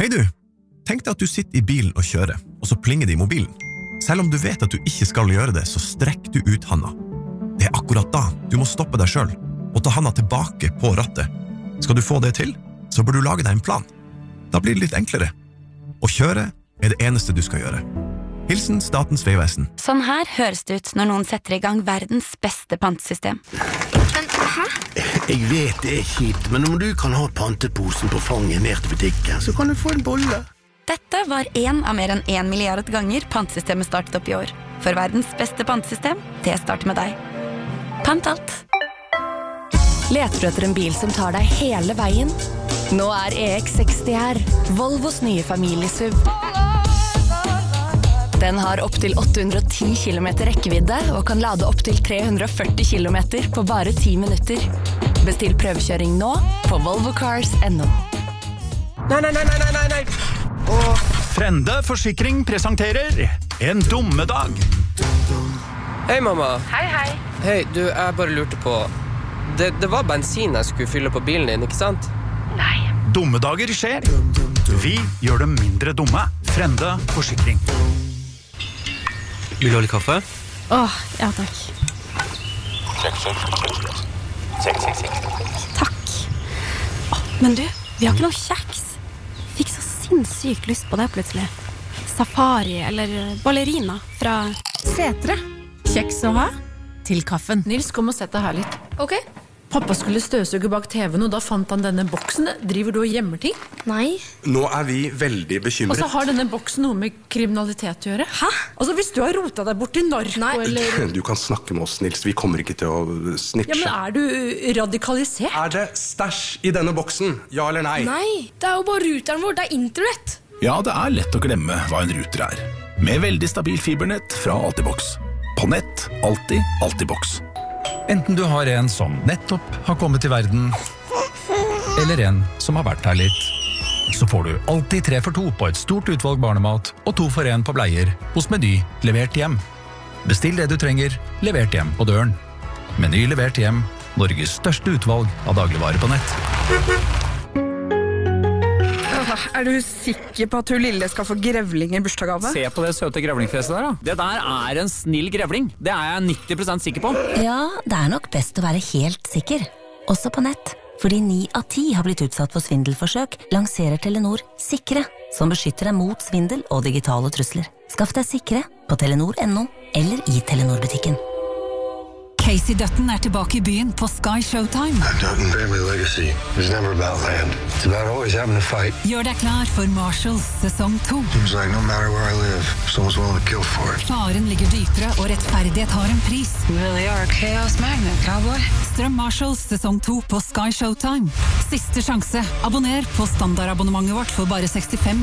Hei du, tenk deg at du sitter i bilen og kjører, og så plinger det i mobilen. Selv om du vet at du ikke skal gjøre det, så strekk du ut handa. Det akkurat da du må stoppe deg selv, og ta handa tilbake på rattet. Skal du få det til, så bør du lage deg en plan. Da blir det litt enklere. Å kjøre det eneste du skal gjøre. Hilsen Statens Vegvesen. Sånn her høres det ut når noen setter i gang verdens beste pantesystem. Men, hæ? Jeg vet det kjipt, men om du kan ha panteposen på fanget ned til butikken, så kan du få en bolle. Dette var en av mer enn 1 milliard ganger pantesystemet startet opp i år. For verdens beste pantesystem, det starter med deg. Pant alt. Leter du etter en bil som tar deg hele veien? Nå EX60 her, Volvos nye familiesuv. Den har opp til 810 km rekkevidde og kan lade opp til 340 km på bare 10 minutter. Bestill prøvekjøring nå på volvocars.no. Nei. Frende Forsikring presenterer En dummedag. Hei, mamma. Hei. Hei, du, jeg bare lurte på... Det var bensin jeg skulle fylle på bilen din, ikke sant? Nei. Dummedager skjer. Vi gjør dem mindre dumme. Frende Forsikring. Vil du ha litt kaffe? Ja takk. Takk. Men du, vi har ikke noe kjeks. Fikk så sinnssykt lyst på det plutselig. Safari eller ballerina fra Setre. Kjeks å ha til kaffen. Nils, kom og sett deg her litt. Ok. Pappa skulle støvsuge bak TV-en, og da fant han denne boksen. Driver du og gjemmer ting? Nei. Nå vi veldig bekymret. Og så har denne boksen noe med kriminalitet å gjøre. Hæ? Altså, hvis du har rotet deg bort til narko, eller... Du kan snakke med oss, Nils. Vi kommer ikke til å snitche. Ja, men du radikalisert? Det stæsj i denne boksen? Ja eller nei? Nei, det jo bare ruteren vår, det internett. Ja, det lett å glemme hva en router Med veldig stabil fibernett fra Altibox. På nett, alltid Altibox. Enten du har en som nettopp har kommet til verden, eller en som har vært her litt, så får du alltid 3 for 2 på et stort utvalg barnemat og 2 for 1 på bleier hos Meny levert hjem. Bestill det du trenger, levert hjem på døren. Meny levert hjem, Norges største utvalg av dagligvarer på nett. Du sikker på at hun lille skal få grevling i bursdagsgave? Se på det søte grevlingfjeset der da. Det der en snill grevling. Det jeg 90% sikker på. Ja, det nok best å være helt sikker. Også på nett. Fordi 9 av 10 har blitt utsatt for svindelforsøk, lanserer Telenor Sikre, som beskytter deg mot svindel og digitale trusler. Skaff deg Sikre på Telenor.no eller i Telenor-butikken. Casey Dutton tilbake i byen på Sky Showtime. Dutton family legacy is never about land. It's about always having to fight. Gjør deg klar for Marshalls sesong 2. Seems like no matter where I live, someone's willing to kill for it. Faren ligger dypere, og rettferdighet har en pris. Really are a chaos magnet, cowboy. Strøm Marshalls sesong 2 på Sky Showtime. Siste sjanse. Abonner på standardabonnementet vårt for bare 65